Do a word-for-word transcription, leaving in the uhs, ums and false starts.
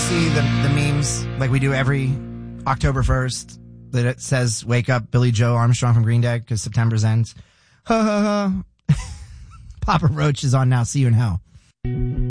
see the, the memes like we do every October first that it says, wake up, Billy Joe Armstrong from Green Day, because September's ends. Ha ha ha. Papa Roach is on Now See You in Hell.